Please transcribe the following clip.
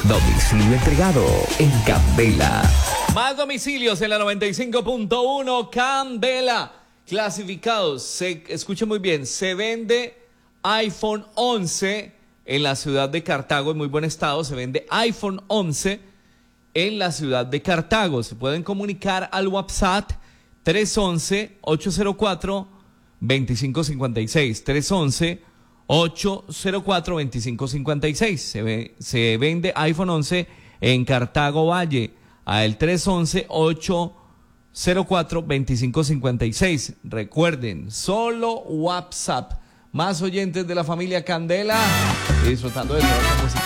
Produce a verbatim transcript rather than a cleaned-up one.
Domicilio entregado en Candela. Más domicilios en la noventa y cinco punto uno Candela. Clasificados, se escuche muy bien, se vende iPhone once en la ciudad de Cartago, en muy buen estado. Se vende iPhone once en la ciudad de Cartago. Se pueden comunicar al WhatsApp tres once, ocho cero cuatro, veinticinco cincuenta y seis. tres once, ocho cero cuatro, veinticinco cincuenta y seis. Se, ve, se vende iPhone once en Cartago Valle al tres once, ocho cero cuatro, veinticinco cincuenta y seis. Recuerden, solo WhatsApp. Más oyentes de la familia Candela disfrutando de toda la música.